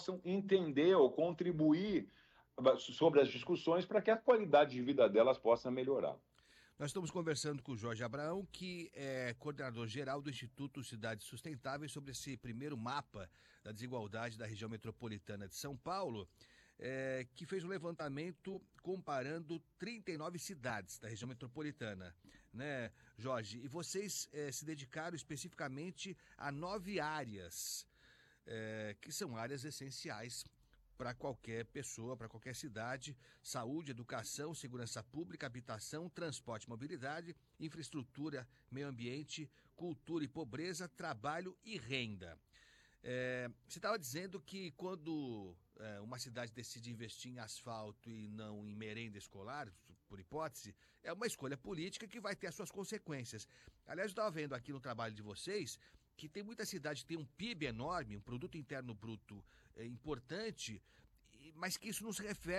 possam entender ou contribuir sobre as discussões para que a qualidade de vida delas possa melhorar. Nós estamos conversando com o Jorge Abraão, que é coordenador-geral do Instituto Cidades Sustentáveis, sobre esse primeiro mapa da desigualdade da região metropolitana de São Paulo, que fez um levantamento comparando 39 cidades da região metropolitana, né, Jorge? E vocês se dedicaram especificamente a 9 áreas, que são áreas essenciais para qualquer pessoa, para qualquer cidade: saúde, educação, segurança pública, habitação, transporte, mobilidade, infraestrutura, meio ambiente, cultura e pobreza, trabalho e renda. Você estava dizendo que quando uma cidade decide investir em asfalto e não em merenda escolar, por hipótese, é uma escolha política que vai ter as suas consequências. Aliás, eu estava vendo aqui no trabalho de vocês que tem muita cidade que tem um PIB enorme, um produto interno bruto importante, mas que isso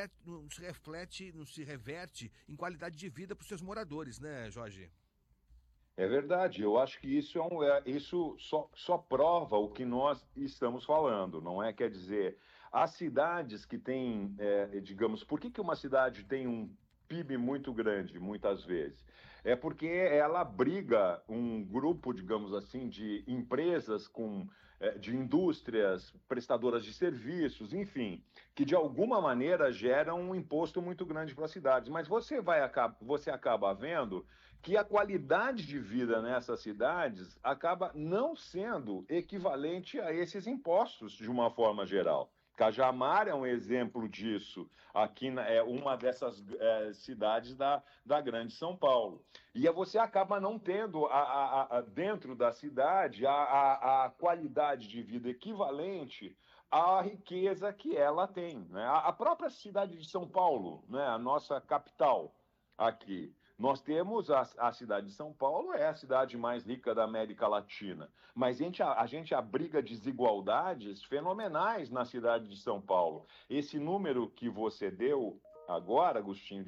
não se reverte em qualidade de vida para os seus moradores, né, Jorge? É verdade, eu acho que isso só prova o que nós estamos falando, não é? Quer dizer, as cidades que têm, digamos, por que uma cidade tem um PIB muito grande, muitas vezes? É porque ela abriga um grupo, digamos assim, de empresas de indústrias prestadoras de serviços, enfim, que de alguma maneira geram um imposto muito grande para as cidades. Mas você acaba vendo que a qualidade de vida nessas cidades acaba não sendo equivalente a esses impostos de uma forma geral. Cajamar é um exemplo disso, aqui é uma dessas cidades da Grande São Paulo. E você acaba não tendo, dentro da cidade, a qualidade de vida equivalente à riqueza que ela tem. Né? A própria cidade de São Paulo, né? A nossa capital aqui. Nós temos a cidade de São Paulo, é a cidade mais rica da América Latina, mas a gente abriga desigualdades fenomenais na cidade de São Paulo. Esse número que você deu agora, Agostinho,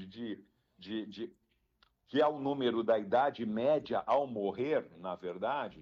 que é o número da idade média ao morrer, na verdade,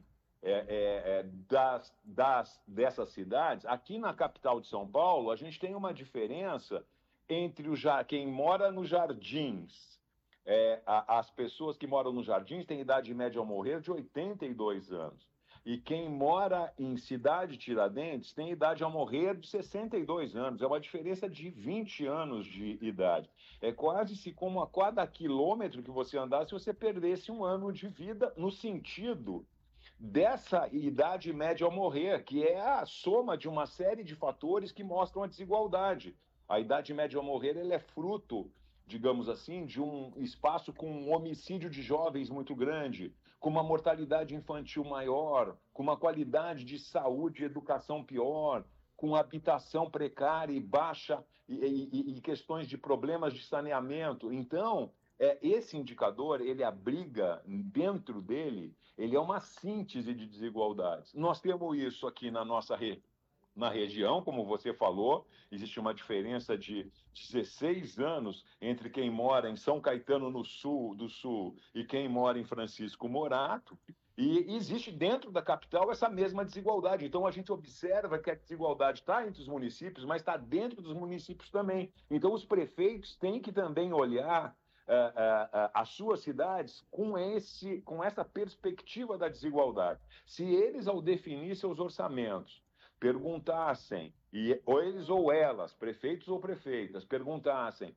dessas cidades, aqui na capital de São Paulo, a gente tem uma diferença entre quem mora nos Jardins. As pessoas que moram nos Jardins têm idade média ao morrer de 82 anos. E quem mora em Cidade Tiradentes tem idade ao morrer de 62 anos. É uma diferença de 20 anos de idade. É quase se como a cada quilômetro que você andasse, você perdesse um ano de vida, no sentido dessa idade média ao morrer, que é a soma de uma série de fatores que mostram a desigualdade. A idade média ao morrer ele é fruto, digamos assim, de um espaço com um homicídio de jovens muito grande, com uma mortalidade infantil maior, com uma qualidade de saúde e educação pior, com habitação precária e baixa e questões de problemas de saneamento. Então, esse indicador, ele abriga dentro dele, ele é uma síntese de desigualdades. Nós temos isso aqui na região, como você falou, existe uma diferença de 16 anos entre quem mora em São Caetano do Sul e quem mora em Francisco Morato, e existe dentro da capital essa mesma desigualdade. Então a gente observa que a desigualdade está entre os municípios, mas está dentro dos municípios também. Então os prefeitos têm que também olhar as suas cidades com essa perspectiva da desigualdade. Se eles, ao definir seus orçamentos, perguntassem, ou eles ou elas, prefeitos ou prefeitas, perguntassem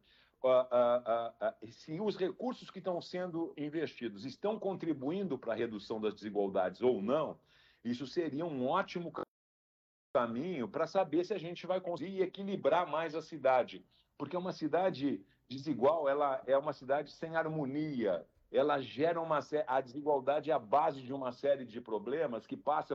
se os recursos que estão sendo investidos estão contribuindo para a redução das desigualdades ou não, isso seria um ótimo caminho para saber se a gente vai conseguir equilibrar mais a cidade. Porque uma cidade desigual, ela é uma cidade sem harmonia, ela gera a desigualdade é a base de uma série de problemas que passa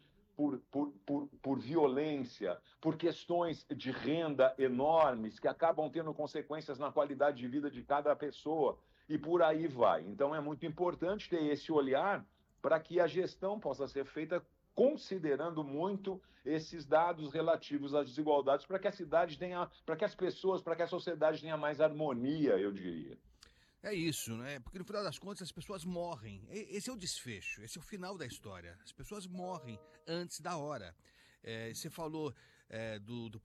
por violência, por questões de renda enormes que acabam tendo consequências na qualidade de vida de cada pessoa e por aí vai. Então é muito importante ter esse olhar para que a gestão possa ser feita considerando muito esses dados relativos às desigualdades para que a cidade tenha, para que as pessoas, para que a sociedade tenha mais harmonia, eu diria. É isso, né? Porque no final das contas as pessoas morrem. Esse é o desfecho, esse é o final da história. As pessoas morrem antes da hora. Você falou do